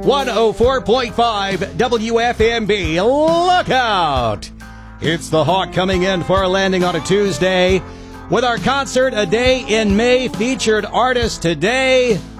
104.5 WFMB. Look out! It's the Hawk coming in for a landing on a Tuesday with our concert A Day in May featured artist today,